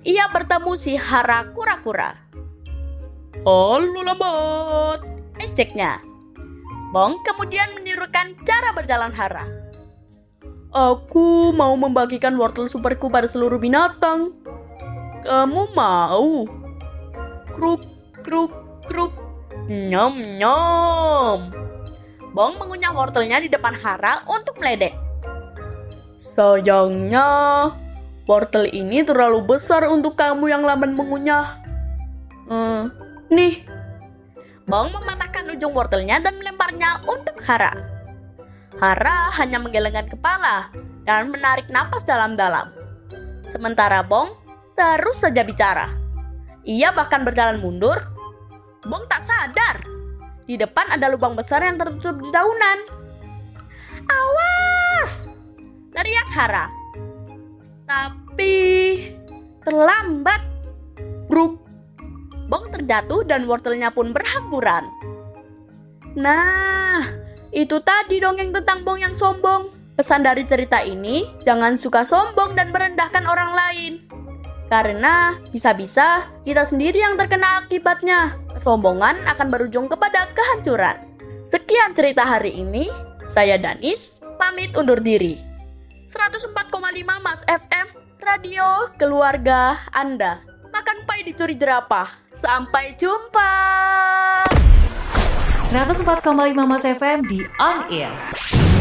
ia bertemu si Hara kura-kura. "Halo lambat," ejeknya. Bong kemudian menirukan cara berjalan Hara. "Aku mau membagikan wortel superku pada seluruh binatang. Kamu mau?" Kruk, kruk, kruk. Nyom, nyom. Bong mengunyah wortelnya di depan Hara untuk meledek. "Sayangnya, wortel ini terlalu besar untuk kamu yang lamban mengunyah. Nih." Bong mematahkan ujung wortelnya dan melemparnya untuk Hara. Hara hanya menggelengkan kepala dan menarik napas dalam-dalam. Sementara Bong terus saja bicara. Ia bahkan berjalan mundur. Bong tak sadar. Di depan ada lubang besar yang tertutup dedaunan. "Awas!" teriak Hara. Tapi terlambat. Bruk. Bong terjatuh dan wortelnya pun berhamburan. Nah, itu tadi dongeng tentang Bong yang sombong. Pesan dari cerita ini, jangan suka sombong dan merendahkan orang lain. Karena bisa-bisa kita sendiri yang terkena akibatnya. Kesombongan akan berujung kepada kehancuran. Sekian cerita hari ini. Saya Danis, pamit undur diri. 104,5 Mas FM, radio keluarga Anda. Makan pai dicuri jerapah. Sampai jumpa. 104,5 Mas FM di On Air.